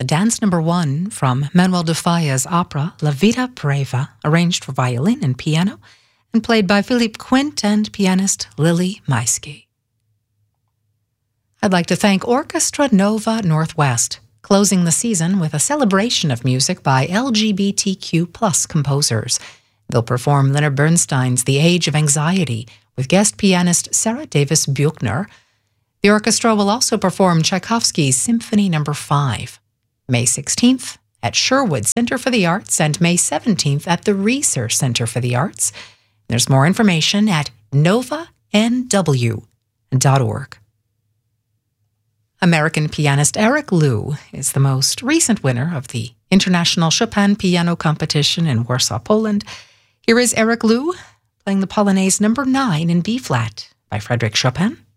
the Dance Number 1 from Manuel de Falla's opera La Vida Brava, arranged for violin and piano, and played by Philippe Quint and pianist Lily Maisky. I'd like to thank Orchestra Nova Northwest, closing the season with a celebration of music by LGBTQ+ composers. They'll perform Leonard Bernstein's The Age of Anxiety with guest pianist Sarah Davis Buchner. The orchestra will also perform Tchaikovsky's Symphony No. 5, May 16th at Sherwood Center for the Arts and May 17th at the Research Center for the Arts. There's more information at novanw.org. American pianist Eric Liu is the most recent winner of the International Chopin Piano Competition in Warsaw, Poland. Here is Eric Liu playing the Polonaise No. 9 in B-flat by Frédéric Chopin.